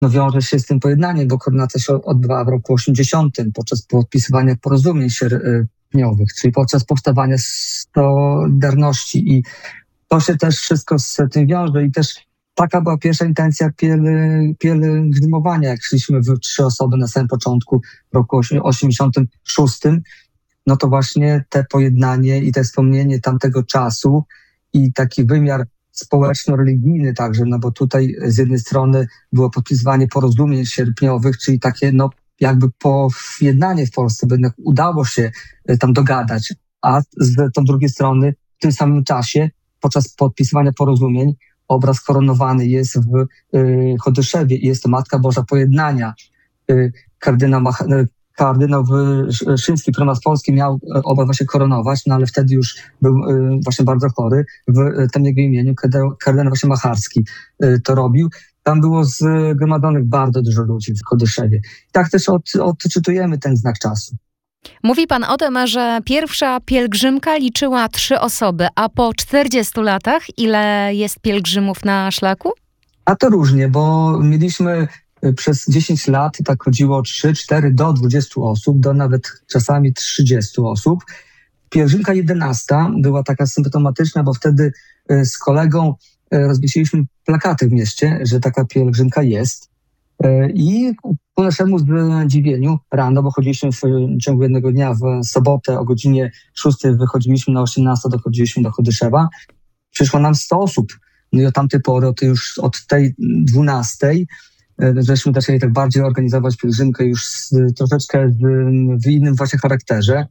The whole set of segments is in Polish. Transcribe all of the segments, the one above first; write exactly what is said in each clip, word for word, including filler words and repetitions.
no wiąże się z tym pojednaniem, bo koronacja się odbywała w roku osiemdziesiątym podczas podpisywania porozumień sierpniowych, czyli podczas powstawania Solidarności i to się też wszystko z tym wiąże i też taka była pierwsza intencja pielgrzymowania, jak szliśmy w trzy osoby na samym początku w roku osiemdziesiątym szóstym, no to właśnie te pojednanie i te wspomnienie tamtego czasu i taki wymiar społeczno-religijny także, no bo tutaj z jednej strony było podpisywanie porozumień sierpniowych, czyli takie no jakby pojednanie w Polsce, by jednak udało się tam dogadać, a z tą drugiej strony w tym samym czasie podczas podpisywania porozumień obraz koronowany jest w y, Chodyszewie i jest to Matka Boża Pojednania. Y, kardynał, Mach, y, kardynał Wyszyński, prymas Polski, miał obraz właśnie koronować, no ale wtedy już był y, właśnie bardzo chory. W y, tym jego imieniu kardynał, kardynał właśnie Macharski y, to robił. Tam było zgromadzonych bardzo dużo ludzi w Chodyszewie. I tak też od, odczytujemy ten znak czasu. Mówi pan o tym, że pierwsza pielgrzymka liczyła trzy osoby, a po czterdziestu latach ile jest pielgrzymów na szlaku? A to różnie, bo mieliśmy przez dziesięć lat, tak chodziło trzy, cztery do dwudziestu osób, do nawet czasami trzydziestu osób. Pielgrzymka jedenasta była taka symptomatyczna, bo wtedy z kolegą rozwiesiliśmy plakaty w mieście, że taka pielgrzymka jest. I ku naszemu zdziwieniu rano, bo chodziliśmy w ciągu jednego dnia w sobotę o godzinie szóstej wychodziliśmy, na osiemnastą dochodziliśmy do Chodyszewa. Przyszło nam sto osób. No i od tamtej pory, to już od tej dwunastej, żeśmy zaczęli tak bardziej organizować pielgrzymkę już z, troszeczkę w, w innym właśnie charakterze.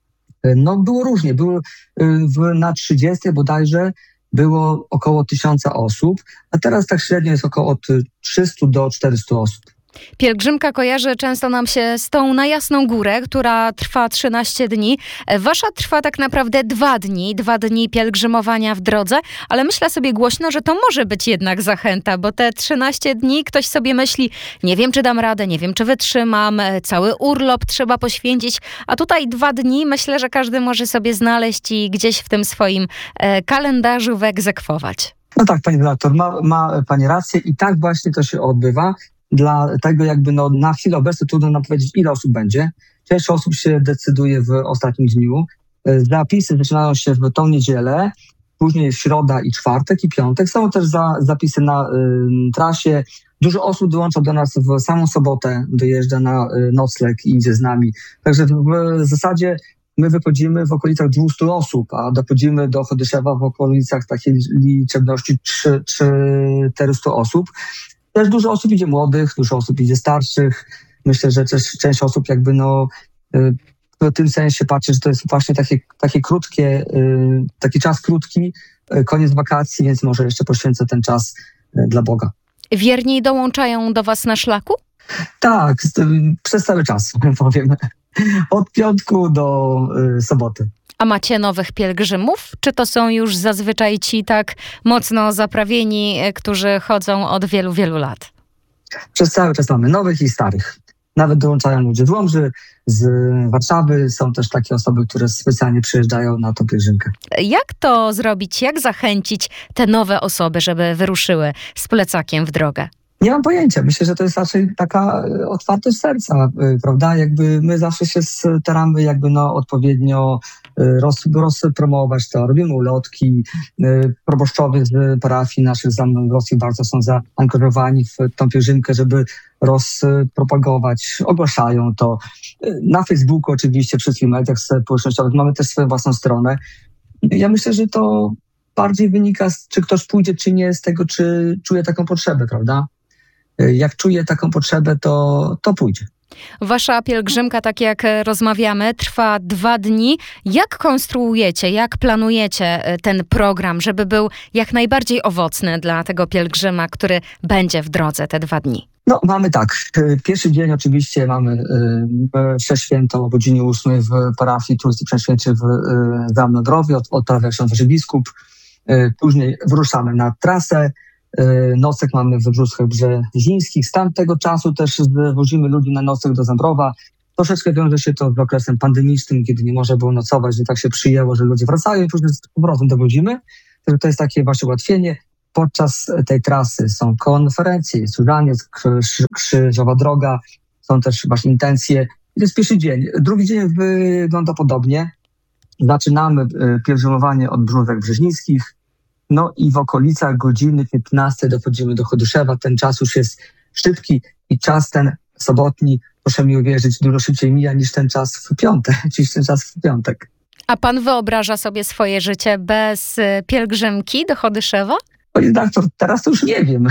No było różnie. Było w, na trzydziestej bodajże było około tysiąca osób, a teraz tak średnio jest około od trzystu do czterystu osób. Pielgrzymka kojarzy często nam się z tą na Jasną Górę, która trwa trzynaście dni. Wasza trwa tak naprawdę dwa dni, dwa dni pielgrzymowania w drodze, ale myślę sobie głośno, że to może być jednak zachęta, bo te trzynaście dni ktoś sobie myśli, nie wiem czy dam radę, nie wiem czy wytrzymam, cały urlop trzeba poświęcić, a tutaj dwa dni myślę, że każdy może sobie znaleźć i gdzieś w tym swoim e, kalendarzu wyegzekwować. No tak, pani redaktor, ma, ma pani rację i tak właśnie to się odbywa. Dlatego jakby no, na chwilę obecną trudno nam powiedzieć, ile osób będzie. Część osób się decyduje w ostatnim dniu. Zapisy zaczynają się w tą niedzielę, później środa i czwartek i piątek. Są też za, zapisy na y, trasie. Dużo osób dołącza do nas w samą sobotę, dojeżdża na y, nocleg i idzie z nami. Także w, w zasadzie my wychodzimy w okolicach dwustu osób, a dochodzimy do Chodyszewa w okolicach takiej liczebności czterystu osób. Też dużo osób idzie młodych, dużo osób idzie starszych. Myślę, że też część osób jakby no w tym sensie patrzy, że to jest właśnie takie, takie krótkie, taki czas krótki, koniec wakacji, więc może jeszcze poświęcę ten czas dla Boga. Wierni dołączają do was na szlaku? Tak, przez cały czas, powiem. Od piątku do soboty. A macie nowych pielgrzymów? Czy to są już zazwyczaj ci tak mocno zaprawieni, którzy chodzą od wielu, wielu lat? Przez cały czas mamy nowych i starych. Nawet dołączają ludzie z Łomży, z Warszawy. Są też takie osoby, które specjalnie przyjeżdżają na tą pielgrzymkę. Jak to zrobić? Jak zachęcić te nowe osoby, żeby wyruszyły z plecakiem w drogę? Nie mam pojęcia. Myślę, że to jest raczej taka otwartość serca, prawda? Jakby my zawsze się staramy jakby no odpowiednio roz, rozpromować to. Robimy ulotki. Proboszczowie z parafii naszych zamnogrodzkich bardzo są zaangażowani w tą pielgrzymkę, żeby rozpropagować. Ogłaszają to. Na Facebooku oczywiście, w wszystkich mediach społecznościowych. Mamy też swoją własną stronę. Ja myślę, że to bardziej wynika, z, czy ktoś pójdzie, czy nie, z tego, czy czuje taką potrzebę, prawda? Jak czuje taką potrzebę, to, to pójdzie. Wasza pielgrzymka, tak jak rozmawiamy, trwa dwa dni. Jak konstruujecie, jak planujecie ten program, żeby był jak najbardziej owocny dla tego pielgrzyma, który będzie w drodze te dwa dni? No, mamy tak. Pierwszy dzień oczywiście mamy mszę świętą o godzinie ósmej w parafii Trójcy Przeświętej w Zamnogrowie, odprawia ksiądz biskup. Później wyruszamy na trasę. Nocek mamy we Brzózkach Brzezińskich. Z tamtego czasu też zwozimy ludzi na nocek do Zambrowa. Troszeczkę wiąże się to z okresem pandemicznym, kiedy nie można było nocować, że tak się przyjęło, że ludzie wracają i później z powrotem dowodzimy. To jest takie właśnie ułatwienie. podczas tej trasy są konferencje, jest różaniec, krzyż, krzyżowa droga, są też właśnie intencje. I to jest pierwszy dzień. Drugi dzień wygląda podobnie. Zaczynamy pielgrzymowanie od Brzózek Brzeźnickich, no i w okolicach godziny piętnastej dochodzimy do Chodyszewa. Ten czas już jest szybki i czas ten sobotni, proszę mi uwierzyć, dużo szybciej mija niż ten czas w piątek, niż ten czas w piątek. A pan wyobraża sobie swoje życie bez pielgrzymki do Chodyszewa? Panie redaktor, teraz to już nie wiem.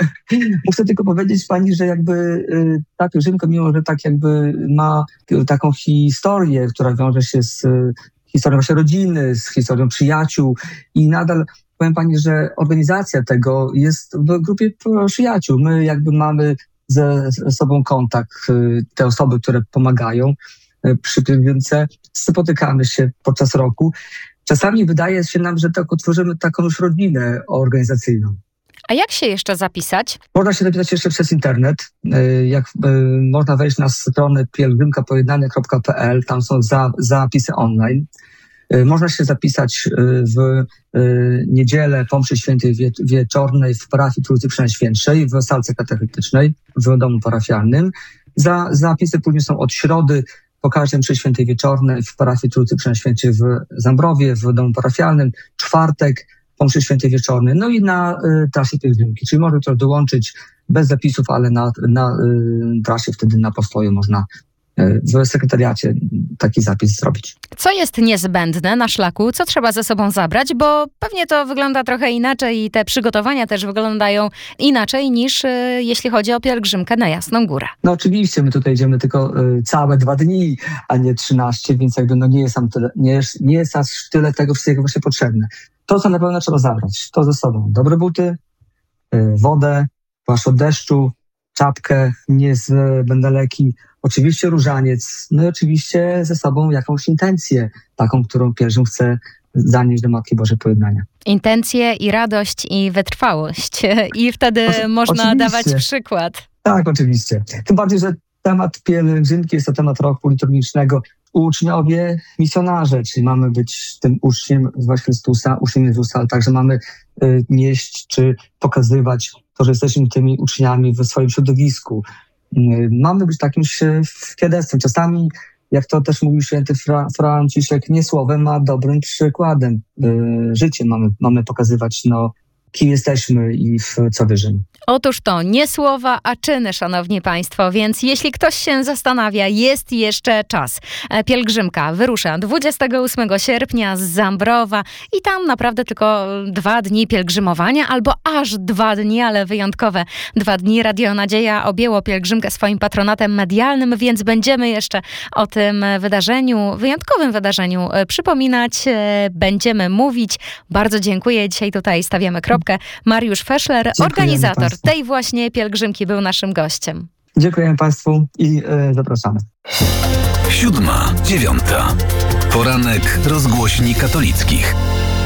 Muszę tylko powiedzieć pani, że jakby y, ta pielgrzymka, mimo że tak jakby ma y, taką historię, która wiąże się z y, historią właśnie rodziny, z historią przyjaciół i nadal powiem pani, że organizacja tego jest w grupie przyjaciół. My jakby mamy ze, ze sobą kontakt, y, te osoby, które pomagają y, przy pielgrzymce, spotykamy się podczas roku. Czasami wydaje się nam, że tak utworzymy taką już rodzinę organizacyjną. A jak się jeszcze zapisać? Można się zapisać jeszcze przez internet. Jak, można wejść na stronę pielgrzymka pojednania kropka p l, tam są za, zapisy online. Można się zapisać w niedzielę po mszy świętej wie, wieczornej w parafii Trójcy Przenajświętszej, w salce katechetycznej, w domu parafialnym. Za, zapisy później są od środy po każdej mszy świętej wieczornej w parafii Trójcy Przenajświętszej w Zambrowie, w domu parafialnym, czwartek po mszy świętej wieczornej, no i na y, trasie pielgrzymki. Czyli może to dołączyć bez zapisów, ale na, na y, trasie wtedy na postoju można y, w sekretariacie taki zapis zrobić. Co jest niezbędne na szlaku? Co trzeba ze sobą zabrać? Bo pewnie to wygląda trochę inaczej i te przygotowania też wyglądają inaczej niż y, jeśli chodzi o pielgrzymkę na Jasną Górę. No oczywiście, my tutaj idziemy tylko y, całe dwa dni, a nie trzynaście, więc jakby no nie jest tam tyle, nie jest, nie jest aż tyle tego wszystkiego właśnie potrzebne. To, co na pewno trzeba zabrać, to ze sobą dobre buty, y, wodę, płaszcz od deszczu, czapkę, niezbędne leki, oczywiście różaniec, no i oczywiście ze sobą jakąś intencję, taką, którą pielgrzym chce zanieść do Matki Bożej Pojednania. Intencje i radość i wytrwałość. I wtedy O, można oczywiście. dawać przykład. Tak, oczywiście. Tym bardziej, że temat pielgrzymki jest to temat roku liturgicznego. Uczniowie, misjonarze, czyli mamy być tym uczniem właśnie Chrystusa, uczniem Jezusa, ale także mamy y, nieść czy pokazywać to, że jesteśmy tymi uczniami w swoim środowisku. Y, mamy być takim świadectwem. Czasami, jak to też mówił święty Fra, Franciszek, nie słowem, a dobrym przykładem. Y, życiem mamy, mamy pokazywać, no, kim jesteśmy i w co wierzymy. Otóż to nie słowa, a czyny, szanowni państwo, więc jeśli ktoś się zastanawia, jest jeszcze czas. Pielgrzymka wyrusza dwudziestego ósmego sierpnia z Zambrowa i tam naprawdę tylko dwa dni pielgrzymowania, albo aż dwa dni, ale wyjątkowe dwa dni. Radio Nadzieja objęło pielgrzymkę swoim patronatem medialnym, więc będziemy jeszcze o tym wydarzeniu, wyjątkowym wydarzeniu przypominać, będziemy mówić. Bardzo dziękuję. Dzisiaj tutaj stawiamy kropkę. Mariusz Feszler, Dziękujemy organizator Państwu. tej właśnie pielgrzymki, był naszym gościem. Dziękujemy Państwu i y, zapraszamy. Siódma, dziewiąta. Poranek rozgłośni katolickich.